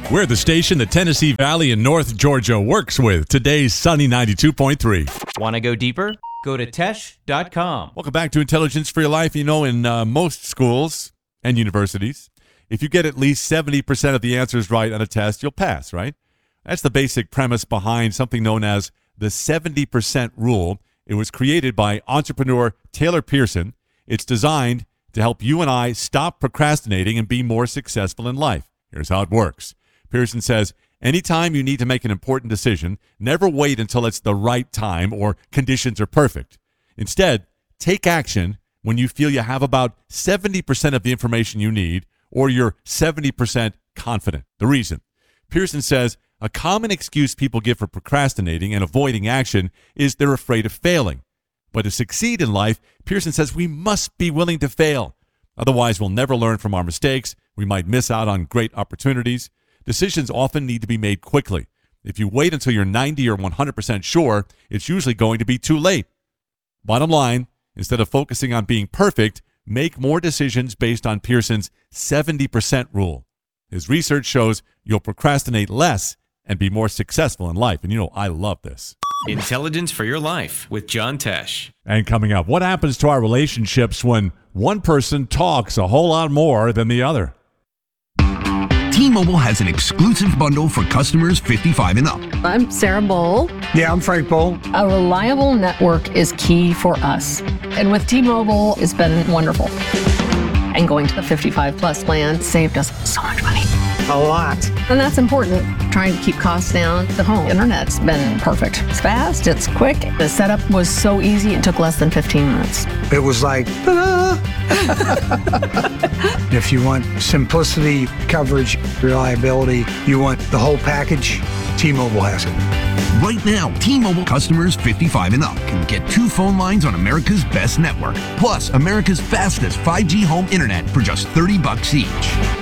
We're the station the Tennessee Valley and North Georgia works with. Today's Sunny 92.3. Want to go deeper? Go to Tesh.com. Welcome back to Intelligence for Your Life. You know, in most schools and universities, if you get at least 70% of the answers right on a test, you'll pass, right? That's the basic premise behind something known as the 70% rule. It was created by entrepreneur Taylor Pearson. It's designed to help you and I stop procrastinating and be more successful in life. Here's how it works. Pearson says, anytime you need to make an important decision, never wait until it's the right time or conditions are perfect. Instead, take action when you feel you have about 70% of the information you need or you're 70% confident. The reason. Pearson says, a common excuse people give for procrastinating and avoiding action is they're afraid of failing. But to succeed in life, Pearson says we must be willing to fail. Otherwise, we'll never learn from our mistakes. We might miss out on great opportunities. Decisions often need to be made quickly. If you wait until you're 90 or 100% sure, it's usually going to be too late. Bottom line, instead of focusing on being perfect, make more decisions based on Pearson's 70% rule. His research shows you'll procrastinate less and be more successful in life. And you know, I love this. Intelligence for Your Life with John Tesh. And coming up, what happens to our relationships when one person talks a whole lot more than the other? T-Mobile has an exclusive bundle for customers 55 and up. I'm Sarah Bowl. Yeah, I'm Frank Bowl. A reliable network is key for us. And with T-Mobile, it's been wonderful. And going to the 55 plus plan saved us so much money. A lot. And that's important. Trying to keep costs down. The home internet's been perfect. It's fast, it's quick. The setup was so easy, it took less than 15 minutes. It was like, ta-da! If you want simplicity, coverage, reliability, you want the whole package, T-Mobile has it. Right now, T-Mobile customers 55 and up can get 2 phone lines on America's best network, plus America's fastest 5G home internet for just $30 each.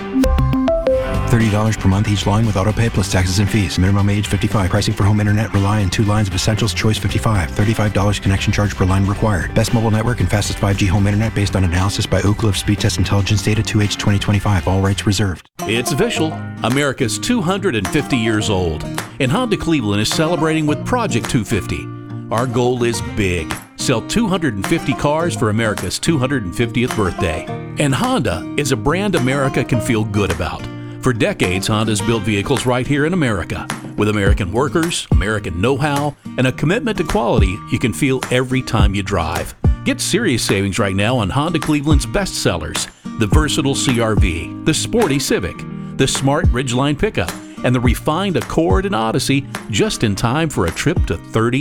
$30 per month each line with autopay plus taxes and fees. Minimum age 55. Pricing for home internet rely on 2 lines of Essentials Choice 55. $35 connection charge per line required. Best mobile network and fastest 5G home internet based on analysis by Ookla of Speed Test Intelligence data 2H 2025. All rights reserved. It's official. America's 250 years old. And Honda Cleveland is celebrating with Project 250. Our goal is big. Sell 250 cars for America's 250th birthday. And Honda is a brand America can feel good about. For decades, Honda's built vehicles right here in America. With American workers, American know-how, and a commitment to quality you can feel every time you drive. Get serious savings right now on Honda Cleveland's best sellers. The versatile CR-V, the sporty Civic, the smart Ridgeline pickup, and the refined Accord and Odyssey, just in time for a trip to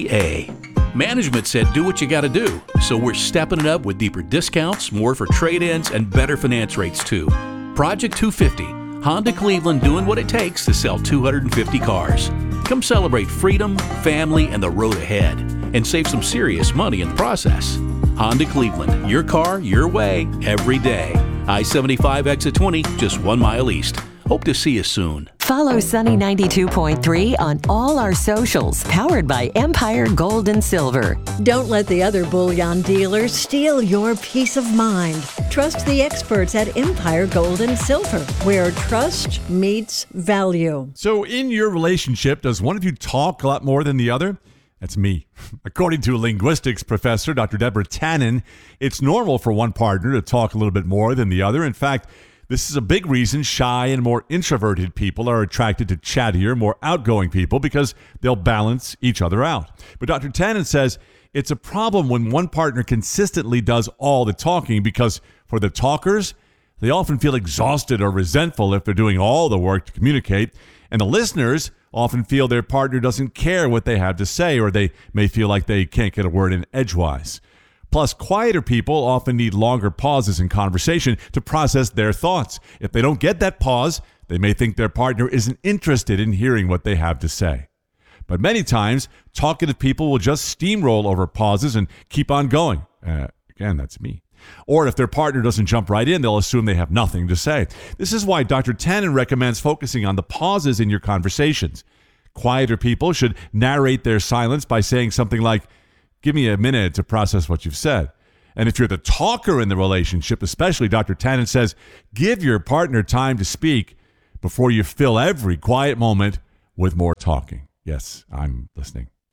30A. Management said do what you gotta do, so we're stepping it up with deeper discounts, more for trade-ins, and better finance rates too. Project 250. Honda Cleveland doing what it takes to sell 250 cars. Come celebrate freedom, family, and the road ahead, and save some serious money in the process. Honda Cleveland, your car, your way, every day. I-75 exit 20, just 1 mile east. Hope to see you soon. Follow Sunny 92.3 on all our socials, powered by Empire Gold and Silver. Don't let the other bullion dealers steal your peace of mind. Trust the experts at Empire Gold and Silver, where trust meets value. So in your relationship, does one of you talk a lot more than the other? That's me. According to a linguistics professor, Dr. Deborah Tannen, it's normal for one partner to talk a little bit more than the other. In fact, this is a big reason shy and more introverted people are attracted to chattier, more outgoing people because they'll balance each other out. But Dr. Tannen says it's a problem when one partner consistently does all the talking because for the talkers, they often feel exhausted or resentful if they're doing all the work to communicate. And the listeners often feel their partner doesn't care what they have to say, or they may feel like they can't get a word in edgewise. Plus, quieter people often need longer pauses in conversation to process their thoughts. If they don't get that pause, they may think their partner isn't interested in hearing what they have to say. But many times, talkative people will just steamroll over pauses and keep on going. Again, that's me. Or if their partner doesn't jump right in, they'll assume they have nothing to say. This is why Dr. Tannen recommends focusing on the pauses in your conversations. Quieter people should narrate their silence by saying something like, "Give me a minute to process what you've said." And if you're the talker in the relationship, especially, Dr. Tannen says, give your partner time to speak, before you fill every quiet moment with more talking. Yes, I'm listening.